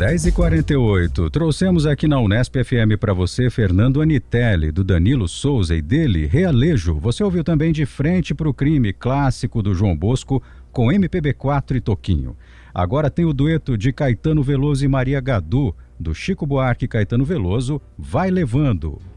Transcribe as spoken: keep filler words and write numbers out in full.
dez e quarenta e oito. Trouxemos aqui na Unesp F M para você Fernando Anitelli, do Danilo Souza, e dele Realejo. Você ouviu também De Frente para o Crime, clássico do João Bosco, com M P B quatro e Toquinho. Agora tem o dueto de Caetano Veloso e Maria Gadu, do Chico Buarque e Caetano Veloso, Vai Levando.